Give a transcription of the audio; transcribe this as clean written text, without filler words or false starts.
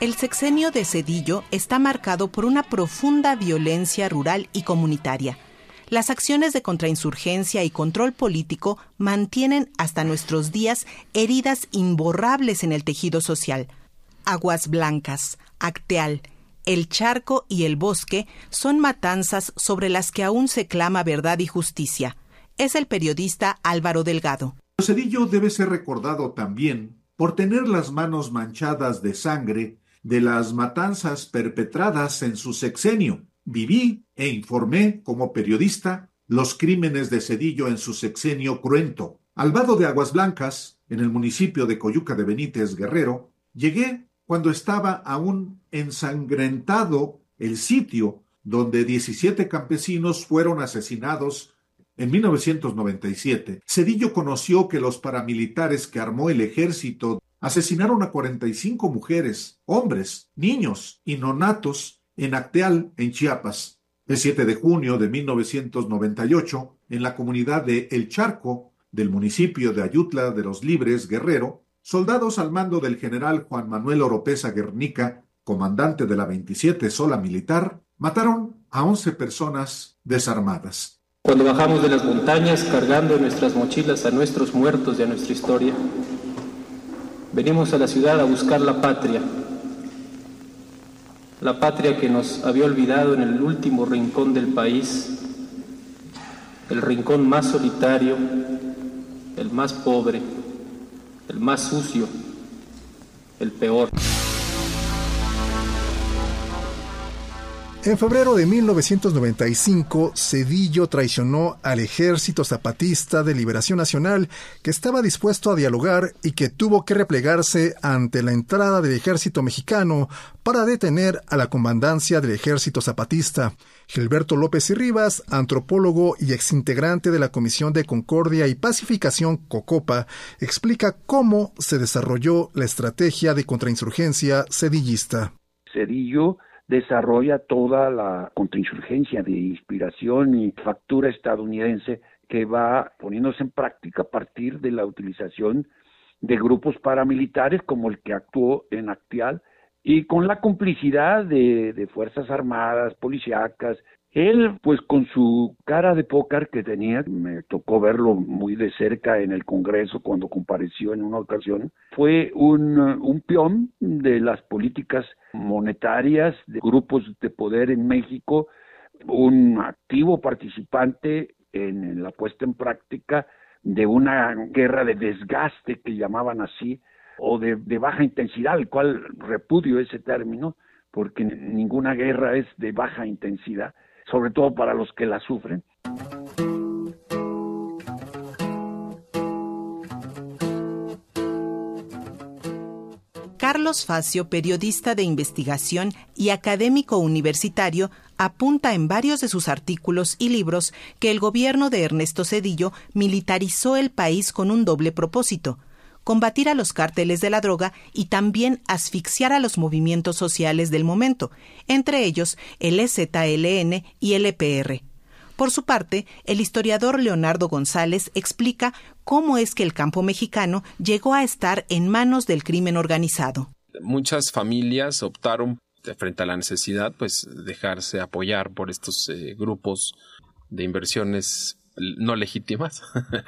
El sexenio de Zedillo está marcado por una profunda violencia rural y comunitaria. Las acciones de contrainsurgencia y control político mantienen hasta nuestros días heridas imborrables en el tejido social. Aguas Blancas, Acteal, El Charco y El Bosque son matanzas sobre las que aún se clama verdad y justicia. Es el periodista Álvaro Delgado. Zedillo debe ser recordado también por tener las manos manchadas de sangre de las matanzas perpetradas en su sexenio. Viví e informé como periodista los crímenes de Zedillo en su sexenio cruento. Al vado de Aguas Blancas, en el municipio de Coyuca de Benítez, Guerrero, llegué cuando estaba aún ensangrentado el sitio donde 17 campesinos fueron asesinados en 1997. Zedillo conoció que los paramilitares que armó el ejército asesinaron a 45 mujeres, hombres, niños y nonatos en Acteal, en Chiapas. El 7 de junio de 1998, en la comunidad de El Charco, del municipio de Ayutla de los Libres, Guerrero, soldados al mando del general Juan Manuel Oropesa Guernica, comandante de la 27 Zola Militar, mataron a 11 personas desarmadas. Cuando bajamos de las montañas cargando en nuestras mochilas a nuestros muertos y a nuestra historia, venimos a la ciudad a buscar la patria que nos había olvidado en el último rincón del país, el rincón más solitario, el más pobre, el más sucio, el peor. En febrero de 1995, Zedillo traicionó al Ejército Zapatista de Liberación Nacional, que estaba dispuesto a dialogar y que tuvo que replegarse ante la entrada del ejército mexicano para detener a la comandancia del Ejército Zapatista. Gilberto López y Rivas, antropólogo y exintegrante de la Comisión de Concordia y Pacificación COCOPA, explica cómo se desarrolló la estrategia de contrainsurgencia zedillista. Zedillo desarrolla toda la contrainsurgencia de inspiración y factura estadounidense que va poniéndose en práctica a partir de la utilización de grupos paramilitares como el que actuó en Acteal y con la complicidad de fuerzas armadas, policíacas. Él, pues con su cara de póker que tenía, me tocó verlo muy de cerca en el Congreso cuando compareció en una ocasión, fue un peón de las políticas monetarias de grupos de poder en México, un activo participante en la puesta en práctica de una guerra de desgaste que llamaban así, o de baja intensidad, el cual repudio ese término, porque ninguna guerra es de baja intensidad, sobre todo para los que la sufren. Carlos Facio, periodista de investigación y académico universitario, apunta en varios de sus artículos y libros que el gobierno de Ernesto Zedillo militarizó el país con un doble propósito: combatir a los cárteles de la droga y también asfixiar a los movimientos sociales del momento, entre ellos el EZLN y el EPR. Por su parte, el historiador Leonardo González explica cómo es que el campo mexicano llegó a estar en manos del crimen organizado. Muchas familias optaron, frente a la necesidad, pues dejarse apoyar por estos grupos de inversiones no legítimas